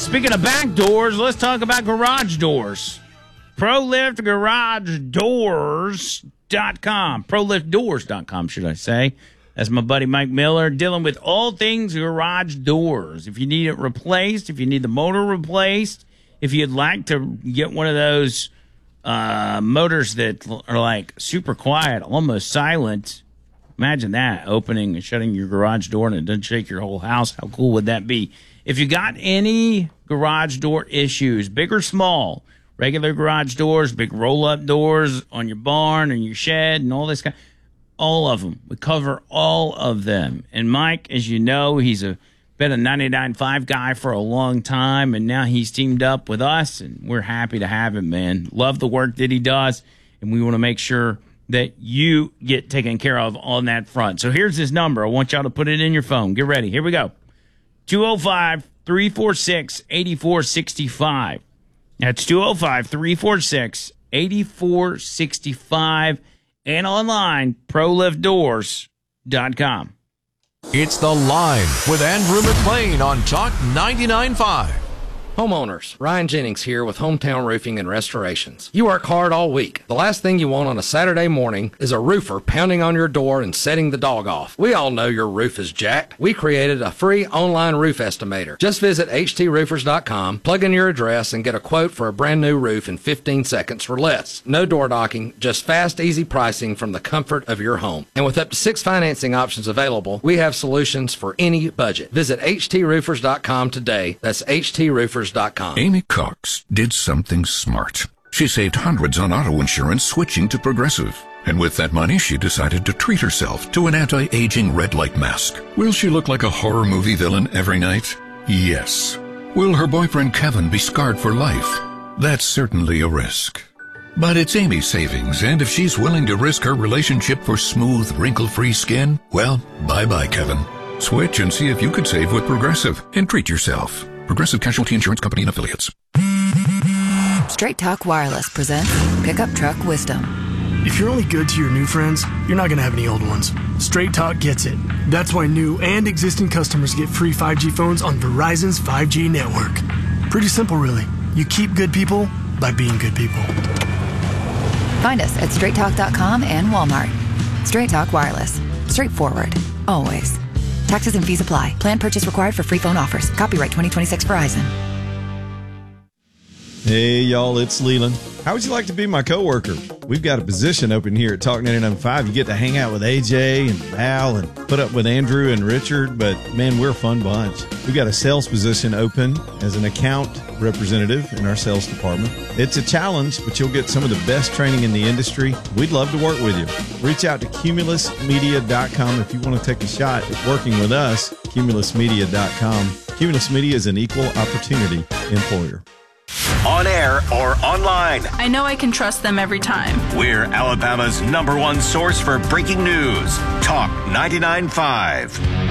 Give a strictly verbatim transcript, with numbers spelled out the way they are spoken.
speaking of back doors, let's talk about garage doors. Pro Lift Garage Doors dot com. Pro Lift Doors dot com, should I say. That's my buddy Mike Miller, dealing with all things garage doors. If you need it replaced, if you need the motor replaced, if you'd like to get one of those uh, motors that are like super quiet, almost silent, imagine that, opening and shutting your garage door and it doesn't shake your whole house. How cool would that be? If you got any garage door issues, big or small, regular garage doors, big roll-up doors on your barn and your shed and all this kind, all of them. We cover all of them. And Mike, as you know, he's a been a ninety-nine point five guy for a long time, and now he's teamed up with us, and we're happy to have him, man. Love the work that he does, and we want to make sure that you get taken care of on that front. So here's his number. I want y'all to put it in your phone. Get ready. Here we go. two oh five, three four six, eight four six five. That's two oh five, three four six, eight four six five. And online, Pro Lift Doors dot com. It's The Line with Andrew McLean on Talk ninety-nine point five. Homeowners, Ryan Jennings here with Hometown Roofing and Restorations. You work hard all week. The last thing you want on a Saturday morning is a roofer pounding on your door and setting the dog off. We all know your roof is jacked. We created a free online roof estimator. Just visit H T roofers dot com, plug in your address, and get a quote for a brand new roof in fifteen seconds or less. No door knocking, just fast, easy pricing from the comfort of your home. And with up to six financing options available, we have solutions for any budget. Visit H T roofers dot com today. That's H T roofers dot com. Amy Cox did something smart. She saved hundreds on auto insurance switching to Progressive. And with that money, she decided to treat herself to an anti-aging red light mask. Will she look like a horror movie villain every night? Yes. Will her boyfriend Kevin be scarred for life? That's certainly a risk. But it's Amy's savings, and if she's willing to risk her relationship for smooth, wrinkle-free skin, well, bye-bye, Kevin. Switch and see if you could save with Progressive and treat yourself. Progressive Casualty Insurance Company and Affiliates. Straight Talk Wireless presents Pickup Truck Wisdom. If you're only good to your new friends, you're not going to have any old ones. Straight Talk gets it. That's why new and existing customers get free five G phones on Verizon's five G network. Pretty simple, really. You keep good people by being good people. Find us at straight talk dot com and Walmart. Straight Talk Wireless. Straightforward. Always. Taxes and fees apply. Plan purchase required for free phone offers. Copyright twenty twenty-six Verizon. Hey, y'all, it's Leland. How would you like to be my coworker? We've got a position open here at Talk ninety-nine point five. You get to hang out with A J and Al and put up with Andrew and Richard, but, man, we're a fun bunch. We've got a sales position open as an account representative in our sales department. It's a challenge, but you'll get some of the best training in the industry. We'd love to work with you. Reach out to cumulus media dot com if you want to take a shot at working with us, cumulus media dot com. Cumulus Media is an equal opportunity employer. On air or online, I know I can trust them every time. We're Alabama's number one source for breaking news. Talk ninety-nine point five.